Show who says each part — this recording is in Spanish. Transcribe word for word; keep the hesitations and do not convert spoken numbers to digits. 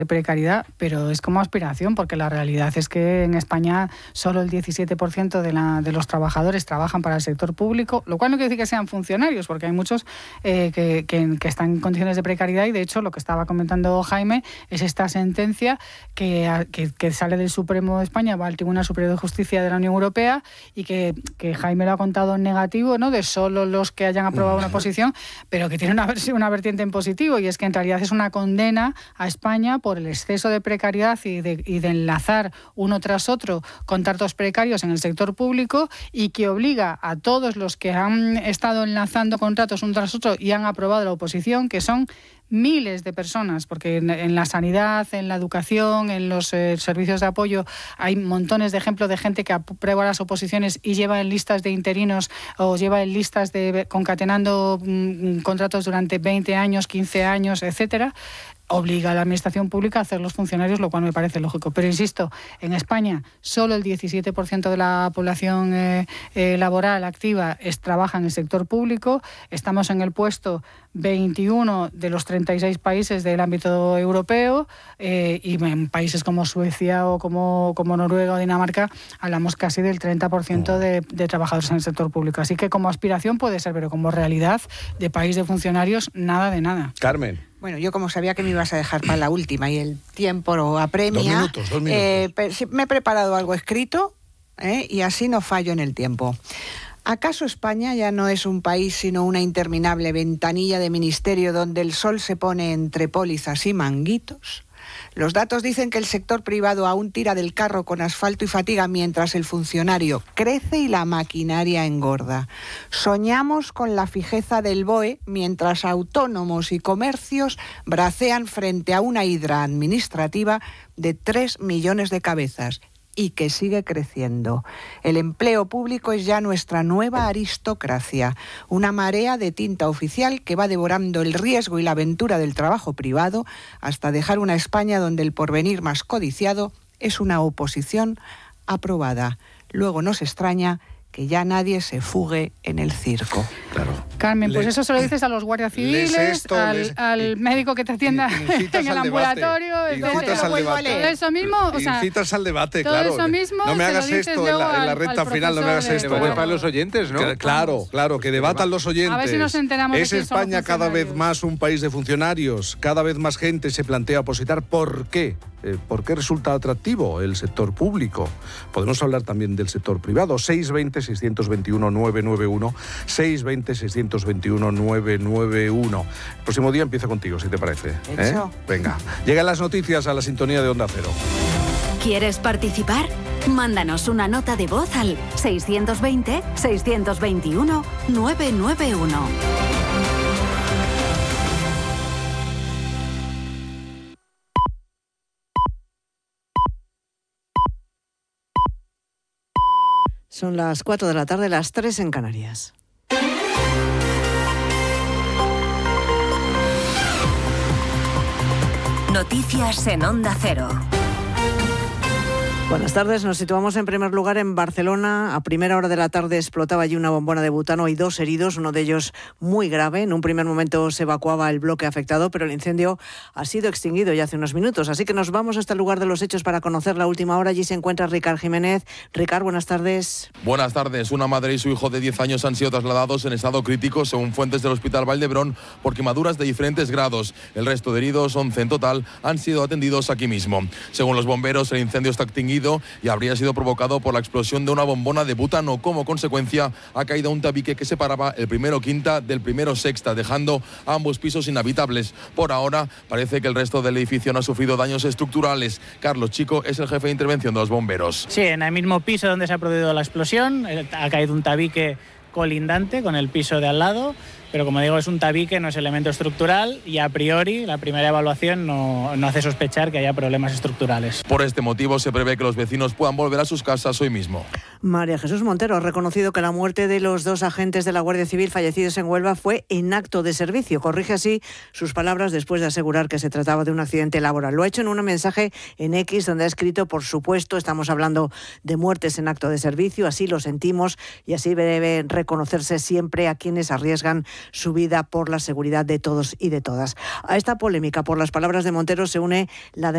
Speaker 1: de precariedad, pero es como aspiración, porque la realidad es que en España solo el diecisiete por ciento de, la, de los trabajadores trabajan para el sector público, lo cual no quiere decir que sean funcionarios, porque hay muchos eh, que, que, que están en condiciones de precariedad, y de hecho lo que estaba comentando Jaime es esta sentencia que, que, que sale del Supremo de España, va al Tribunal Superior de Justicia de la Unión Europea, y que, que Jaime lo ha contado en negativo, ¿no?, de solo los que hayan aprobado una posición, pero que tiene una, una vertiente en positivo, y es que en realidad es una condena a España por por el exceso de precariedad y de, y de enlazar uno tras otro contratos precarios en el sector público, y que obliga a todos los que han estado enlazando contratos uno tras otro y han aprobado la oposición, que son miles de personas, porque en, en la sanidad, en la educación, en los eh, servicios de apoyo hay montones de ejemplos de gente que aprueba las oposiciones y lleva en listas de interinos o lleva en listas de concatenando mm, contratos durante veinte años, quince años, etcétera. Obliga a la administración pública a hacer los funcionarios, lo cual me parece lógico. Pero insisto, en España solo el diecisiete por ciento de la población eh, eh, laboral activa es, trabaja en el sector público. Estamos en el puesto veintiuno de los treinta y seis países del ámbito europeo, eh, y en países como Suecia o como, como Noruega o Dinamarca hablamos casi del treinta por ciento de, de trabajadores en el sector público. Así que como aspiración puede ser, pero como realidad de país de funcionarios, nada de nada.
Speaker 2: Carmen.
Speaker 3: Bueno, yo como sabía que me ibas a dejar para la última y el tiempo lo apremia,
Speaker 2: dos minutos, dos minutos.
Speaker 3: Eh, me he preparado algo escrito eh, y así no fallo en el tiempo. ¿Acaso España ya no es un país sino una interminable ventanilla de ministerio donde el sol se pone entre pólizas y manguitos? Los datos dicen que el sector privado aún tira del carro con asfalto y fatiga mientras el funcionario crece y la maquinaria engorda. Soñamos con la fijeza del B O E mientras autónomos y comercios bracean frente a una hidra administrativa de tres millones de cabezas y que sigue creciendo. El empleo público es ya nuestra nueva aristocracia, una marea de tinta oficial que va devorando el riesgo y la aventura del trabajo privado hasta dejar una España donde el porvenir más codiciado es una oposición aprobada. Luego nos extraña que ya nadie se fugue en el circo.
Speaker 2: Claro.
Speaker 1: Carmen, pues
Speaker 2: Le,
Speaker 1: eso se lo dices a los guardias civiles,
Speaker 2: esto,
Speaker 1: al,
Speaker 2: les,
Speaker 1: al médico que te atienda en el ambulatorio,
Speaker 2: incitas al debate.
Speaker 1: Todo eso mismo, o sea,
Speaker 2: incitas al debate,
Speaker 1: todo
Speaker 2: claro.
Speaker 1: eso mismo
Speaker 2: no me hagas esto en la, en la recta final, no me hagas
Speaker 4: de,
Speaker 2: esto.
Speaker 4: Bueno, para los oyentes, ¿no?
Speaker 2: Que, claro, claro, que debatan los oyentes.
Speaker 1: A ver si nos enteramos
Speaker 2: Es
Speaker 1: de que
Speaker 2: España cada vez más un país de funcionarios, cada vez más gente se plantea opositar. ¿Por qué? Eh, ¿Por qué resulta atractivo el sector público? Podemos hablar también del sector privado. seis dos cero, seis dos uno, nueve nueve uno, seis dos cero, seis dos uno, nueve nueve uno. El próximo día empiezo contigo, si te parece. ¿Eh? Venga, llegan las noticias a la sintonía de Onda Cero.
Speaker 5: ¿Quieres participar? Mándanos una nota de voz al seiscientos veinte, seiscientos veintiuno, nueve nueve uno.
Speaker 6: Son las cuatro de la tarde, las tres en Canarias.
Speaker 5: Noticias en Onda Cero.
Speaker 6: Buenas tardes, nos situamos en primer lugar en Barcelona. A primera hora de la tarde explotaba allí una bombona de butano y dos heridos, uno de ellos muy grave. En un primer momento se evacuaba el bloque afectado, pero el incendio ha sido extinguido ya hace unos minutos. Así que nos vamos hasta el lugar de los hechos para conocer la última hora. Allí se encuentra Ricard Jiménez. Ricard, buenas tardes.
Speaker 7: Buenas tardes. Una madre y su hijo de diez años han sido trasladados en estado crítico, según fuentes del Hospital Valdebrón, por quemaduras de diferentes grados. El resto de heridos, once en total, han sido atendidos aquí mismo. Según los bomberos, el incendio está extinguido y habría sido provocado por la explosión de una bombona de butano. Como consecuencia, ha caído un tabique que separaba el primero quinta del primero sexta, dejando ambos pisos inhabitables. Por ahora, parece que el resto del edificio no ha sufrido daños estructurales. Carlos Chico es el jefe de intervención de los bomberos.
Speaker 8: Sí, en el mismo piso donde se ha producido la explosión, ha caído un tabique colindante con el piso de al lado, pero como digo, es un tabique, no es elemento estructural, y a priori la primera evaluación no, no hace sospechar que haya problemas estructurales.
Speaker 7: Por este motivo se prevé que los vecinos puedan volver a sus casas hoy mismo.
Speaker 6: María Jesús Montero ha reconocido que la muerte de los dos agentes de la Guardia Civil fallecidos en Huelva fue en acto de servicio. Corrige así sus palabras después de asegurar que se trataba de un accidente laboral. Lo ha hecho en un mensaje en X donde ha escrito: por supuesto, estamos hablando de muertes en acto de servicio, así lo sentimos y así debe reconocerse siempre a quienes arriesgan su vida por la seguridad de todos y de todas. A esta polémica por las palabras de Montero se une la de